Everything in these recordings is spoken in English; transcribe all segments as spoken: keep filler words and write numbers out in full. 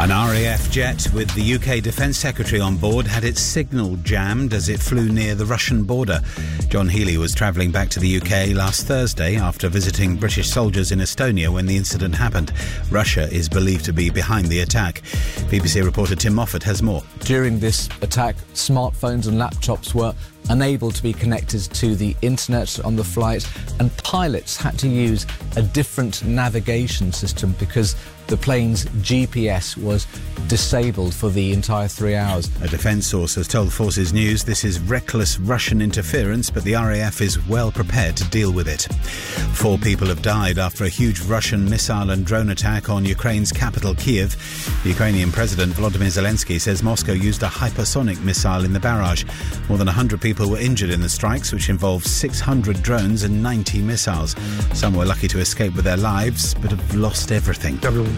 An R A F jet with the U K Defence Secretary on board had its signal jammed as it flew near the Russian border. John Healey was travelling back to the U K last Thursday after visiting British soldiers in Estonia when the incident happened. Russia is believed to be behind the attack. B B C reporter Tim Moffat has more. During this attack, smartphones and laptops were unable to be connected to the internet on the flight, and pilots had to use a different navigation system because the plane's G P S was disabled for the entire three hours. A defence source has told Forces News this is reckless Russian interference, but the R A F is well prepared to deal with it. Four people have died after a huge Russian missile and drone attack on Ukraine's capital, Kiev. The Ukrainian President Volodymyr Zelensky says Moscow used a hypersonic missile in the barrage. More than one hundred people were injured in the strikes, which involved six hundred drones and ninety missiles. Some were lucky to escape with their lives, but have lost everything.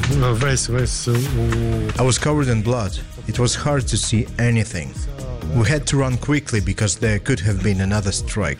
I was covered in blood. It was hard to see anything. We had to run quickly because there could have been another strike.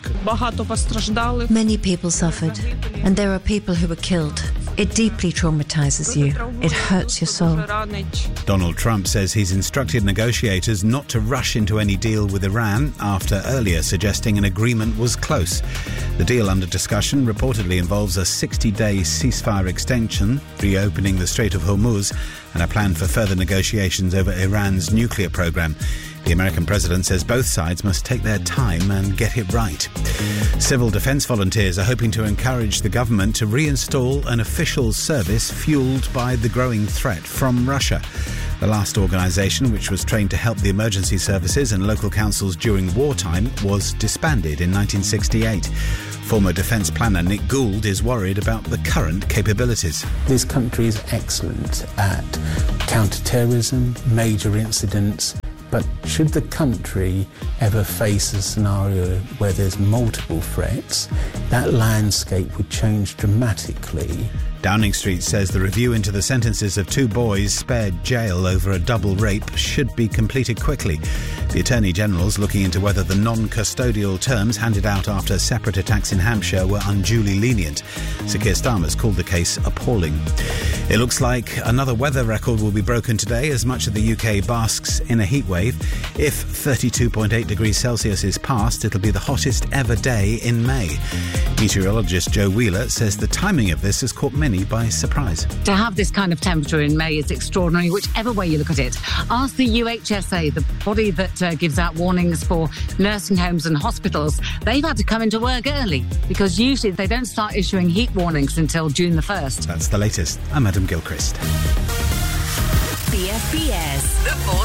Many people suffered, and there are people who were killed. It deeply traumatizes you. It hurts your soul. Donald Trump says he's instructed negotiators not to rush into any deal with Iran after earlier suggesting an agreement was close. The deal under discussion reportedly involves a sixty-day ceasefire extension, reopening the Strait of Hormuz, and a plan for further negotiations over Iran's nuclear program. The American president says both sides must take their time and get it right. Civil defence volunteers are hoping to encourage the government to reinstall an official service fuelled by the growing threat from Russia. The last organisation, which was trained to help the emergency services and local councils during wartime, was disbanded in nineteen sixty-eight. Former defence planner Nick Gould is worried about the current capabilities. This country is excellent at counter-terrorism, major incidents. But should the country ever face a scenario where there's multiple threats, that landscape would change dramatically. Downing Street says the review into the sentences of two boys spared jail over a double rape should be completed quickly. The Attorney General's looking into whether the non-custodial terms handed out after separate attacks in Hampshire were unduly lenient. Sir Keir Starmer's called the case appalling. It looks like another weather record will be broken today as much of the U K basks in a heatwave. If thirty-two point eight degrees Celsius is passed, it'll be the hottest ever day in May. Meteorologist Joe Wheeler says the timing of this has caught many by surprise. To have this kind of temperature in May is extraordinary, whichever way you look at it. Ask the U H S A, the body that uh, gives out warnings for nursing homes and hospitals. They've had to come into work early because usually they don't start issuing heat warnings until June the first. That's the latest. I'm Adam Gilchrist. B F B S, the Four